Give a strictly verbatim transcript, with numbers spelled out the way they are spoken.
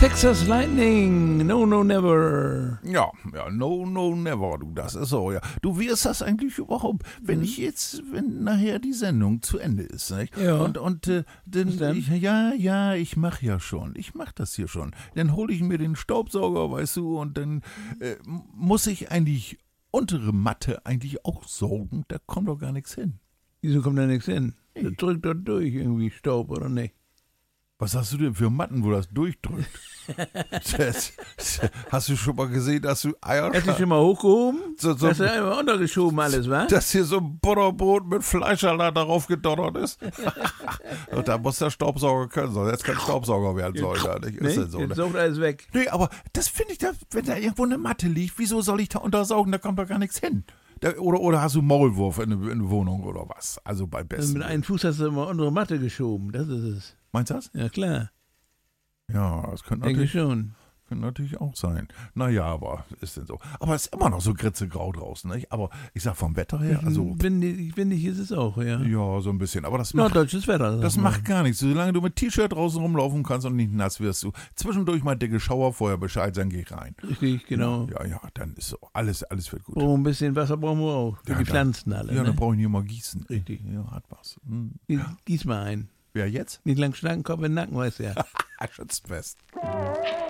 Texas Lightning, no, no, never. Ja, ja, no, no, never, du, das ist so, ja. Du, wie ist das eigentlich überhaupt, wenn Mhm. ich jetzt, wenn nachher die Sendung zu Ende ist, nicht? Ja. Und, und, äh, dann, denn? ich, ja, ja, ich mach ja schon, ich mach das hier schon. Dann hole ich mir den Staubsauger, weißt du, und dann äh, muss ich eigentlich untere Matte eigentlich auch saugen, da kommt doch gar nichts hin. Wieso kommt da nichts hin? Nee. Das drückt doch durch irgendwie Staub, oder nicht? Was hast du denn für Matten, wo das durchdrückt? das, das, hast du schon mal gesehen, dass du Eier Hast du schon mal hochgehoben? So- so- Hast du einfach untergeschoben alles, wa? dass hier so ein Butterbrot mit Fleischsalat darauf gedonnert ist? Und da muss der Staubsauger können, sonst jetzt kein Staubsauger werden soll. Da, nicht? Ist Nee, das so, jetzt ne? saugt alles weg. Nee, aber das finde ich, da, wenn da irgendwo eine Matte liegt, wieso soll ich da untersaugen? Da kommt doch gar nichts hin. Da, oder, oder hast du Maulwurf in der in der Wohnung oder was? Also bei Also besten. mit einem Fuß hast du immer unsere Matte geschoben, das ist es. Meinst du das? Ja, klar, Ja, das könnte denke natürlich, schon. könnte natürlich auch sein. Naja, aber ist denn so. Aber es ist immer noch so gritzegrau draußen, nicht? Aber ich sag vom Wetter her, also, Windig, windig ist es auch, ja. ja, so ein bisschen. Aber das macht, Norddeutsches Wetter. sag das mal. macht gar nichts. Solange du mit T-Shirt draußen rumlaufen kannst und nicht nass wirst, du zwischendurch mal dicke Schauer, vorher Bescheid, dann geh rein. Richtig, genau. Ja, ja, dann ist so. Alles, alles wird gut. Oh, ein bisschen Wasser brauchen wir auch. Für Ja, die da- Pflanzen alle. Ja, ne? dann brauche ich nicht mal gießen. Richtig. Ja, hat was. Hm. Gieß- Gieß mal ein. Wer jetzt? Nicht lang schnacken, Kopf in den Nacken, weißt du ja. Schützt fest.